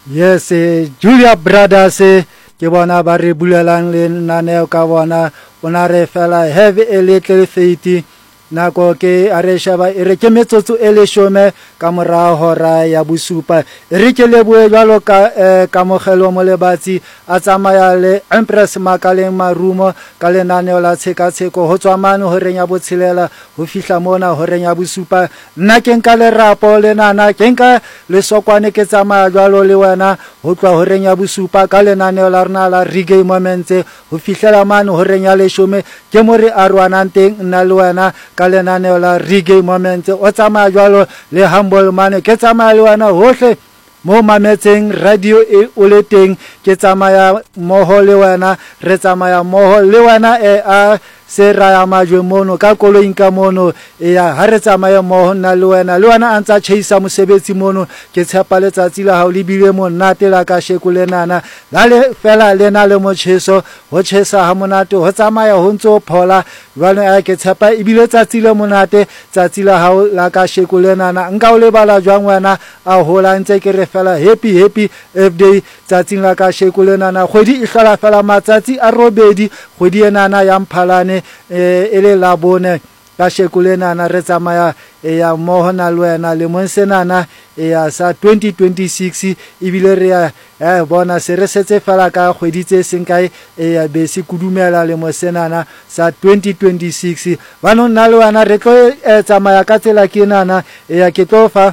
Yes, Julia Brothers ke bona ba re bulelang le naneo ka bona ona re fela have a little faith nako ke a re sheba e re ke metsotso e leshome ka mora hora ya bosupa re ke leboe jwalo ka kamogelo mo lebatsi a tsamaya le Empress Makaleng Marumo ka lenaneo la tshekatsheko ho tswa mane ho reng ya botshelela ho fihla mona ho reng ya bosupa nna ke nka le rapo le nana ke nka le sokwane ke tsamaya jwalo le wena ho tloa ho reng ya bosupa ka lenaneo la rena la Reggae Moments ho fihlela mane ho reng ya leshome ke mo re arwanang teng nna le wena ka lenaneo la Reggae Moments o tsamaya jwalo le Humble Man ke tsamaya le wena hohle mo mametseng radio e o le teng ke tsamaya moho le wena re tsamaya moho le wena a se raya majwe mono ka koloing ka mono ya ha re tsamaya moho nna le wena a ntsa tjheisa mosebetsi mono ke tshepa letsatsi la hao le bile monate la ka sheko lenana la le fela lena le motsheso ho tshesa ha monate ho tsamaya ho ntso phola jwana ke tshepa e bile tsatsi le monate tsatsi la hao la ka sheko lenana nka o le bala jwang wena a hola ntse ke re fela happy everyday tsatsing la ka sheko lenana kgwedi e hlola fela matsatsi a robedi kgwedi enana ya Mphalane ele la bone ka sheko lenana re tsamaya ya mohona le wena le monsenana ya sa 2026 ibile re ya bona se re setse fela ka kgwedi tse seng kae ya be se kudumela le monsenana sa 2026 bana nna le wena re tlo tsamaya ka tsela ke nana ya ke tlo fa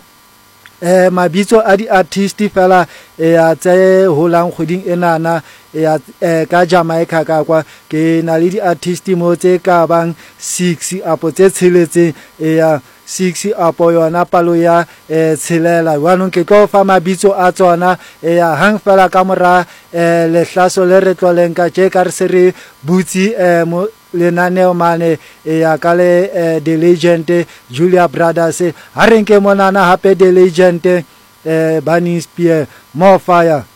mabitso a di artist fela ya tse holang kgweding enana ya ka Jamaica ka kwa ke na le di artist mo tse ka bang 6 apo tse tsheletse ya 6 apo yona palo ya tshelela wanong ke tlo fa mabitso a tsona ya hang fela ka mora le hlaso le re tloleng ka je ka re se re butsi mo lenaneo mane ya ka le The Legend Julia Brothers ha re nke monana hape The Legend Bunny Spear more fire.